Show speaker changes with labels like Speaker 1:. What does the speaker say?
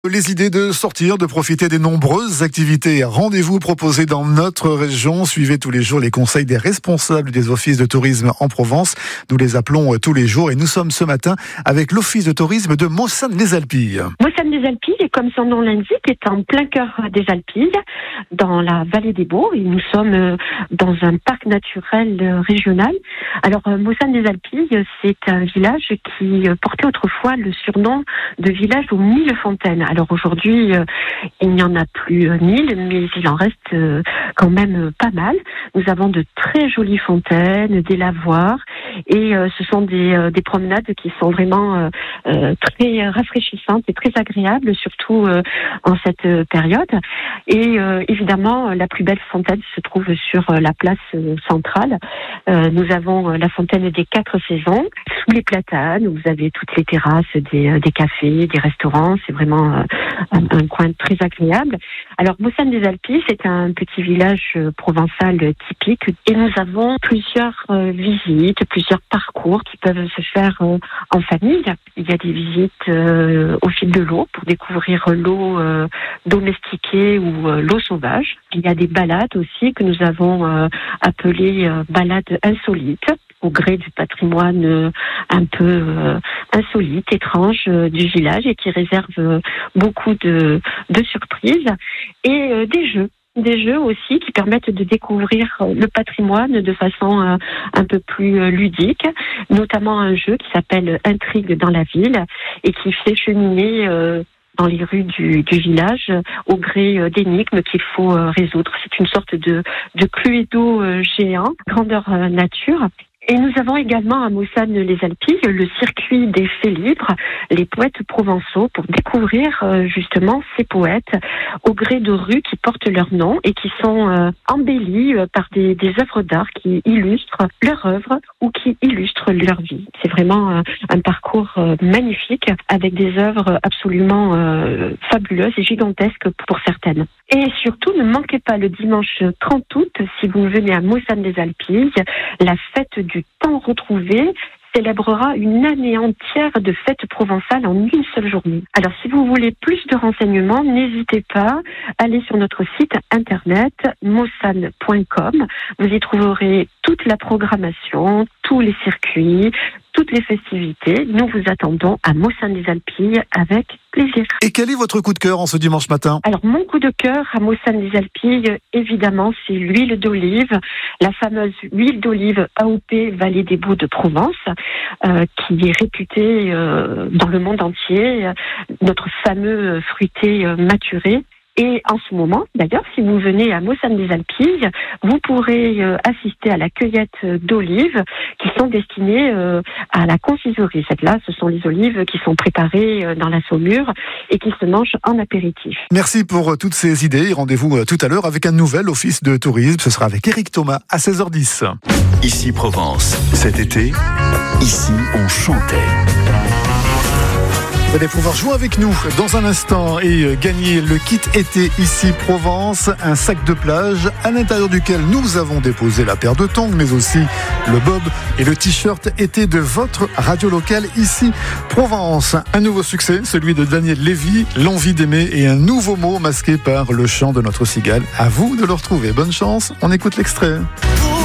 Speaker 1: Les idées de sortir, de profiter des nombreuses activités et rendez-vous proposés dans notre région. Suivez tous les jours les conseils des responsables des offices de tourisme en Provence. Nous les appelons tous les jours et nous sommes ce matin avec l'office de tourisme de Maussane-les-Alpilles.
Speaker 2: Maussane-les-Alpilles, comme son nom l'indique, est en plein cœur des Alpilles, dans la vallée des Baux. Et nous sommes dans un parc naturel régional. Alors, Maussane-les-Alpilles, c'est un village qui portait autrefois le surnom de village aux 1000 fontaines. Alors aujourd'hui, il n'y en a plus 1000, mais il en reste quand même pas mal. Nous avons de très jolies fontaines, des lavoirs, et ce sont des promenades qui sont vraiment très rafraîchissantes et très agréables, surtout en cette période. Et évidemment, la plus belle fontaine se trouve sur la place centrale. Nous avons la fontaine des 4 saisons, sous les platanes, où vous avez toutes les terrasses des cafés, des restaurants. C'est vraiment un coin très agréable. Alors, Maussane-les-Alpilles, c'est un petit village provençal typique et nous avons plusieurs visites, plusieurs parcours qui peuvent se faire en famille. Il y a des visites au fil de l'eau pour découvrir l'eau domestiquée ou l'eau sauvage. Il y a des balades aussi que nous avons appelées balades insolites, au gré du patrimoine un peu insolite, étrange du village et qui réserve beaucoup de surprises et des jeux aussi qui permettent de découvrir le patrimoine de façon un peu plus ludique, notamment un jeu qui s'appelle Intrigue dans la ville et qui fait cheminer dans les rues du village au gré d'énigmes qu'il faut résoudre. C'est une sorte de Cluedo géant, grandeur nature. Et nous avons également à Maussane-les-Alpilles le circuit des faits libres, les poètes provençaux, pour découvrir justement ces poètes au gré de rues qui portent leur nom et qui sont embellis par des œuvres d'art qui illustrent leur œuvre ou qui illustrent leur vie. C'est vraiment un parcours magnifique avec des œuvres absolument fabuleuses et gigantesques pour certaines. Et surtout, ne manquez pas le dimanche 30 août, si vous venez à Maussane-les-Alpilles, la fête du temps retrouvé célébrera une année entière de fêtes provençales en une seule journée. Alors, si vous voulez plus de renseignements, n'hésitez pas, allez sur notre site internet maussane.com. Vous y trouverez toute la programmation, tous les circuits, toutes les festivités. Nous vous attendons à Maussane-les-Alpilles avec plaisir.
Speaker 1: Et quel est votre coup de cœur en ce dimanche matin ?
Speaker 2: Alors, mon coup de cœur à Maussane-les-Alpilles, évidemment, c'est l'huile d'olive, la fameuse huile d'olive AOP Vallée des Baux de Provence, qui est réputée dans le monde entier, notre fameux fruité maturé. Et en ce moment, d'ailleurs, si vous venez à Maussane-les-Alpilles, vous pourrez assister à la cueillette d'olives qui sont destinées à la confiserie. Celles-là, ce sont les olives qui sont préparées dans la saumure et qui se mangent en apéritif.
Speaker 1: Merci pour toutes ces idées. Rendez-vous tout à l'heure avec un nouvel office de tourisme. Ce sera avec Eric Thomas à 16h10.
Speaker 3: Ici Provence. Cet été, ici on chantait.
Speaker 1: Vous allez pouvoir jouer avec nous dans un instant et gagner le kit été ici Provence, un sac de plage à l'intérieur duquel nous avons déposé la paire de tongs, mais aussi le bob et le t-shirt été de votre radio locale ici Provence. Un nouveau succès, celui de Daniel Lévy, L'envie d'aimer, et un nouveau mot masqué par le chant de notre cigale. À vous de le retrouver. Bonne chance, on écoute l'extrait.